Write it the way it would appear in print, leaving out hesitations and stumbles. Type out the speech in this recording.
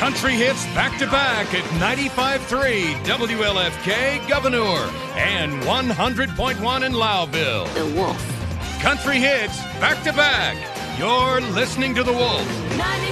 Country hits back-to-back at 95.3 WLFK Governor and 100.1 in Lowville. The Wolf. Country hits back-to-back. You're listening to The Wolf.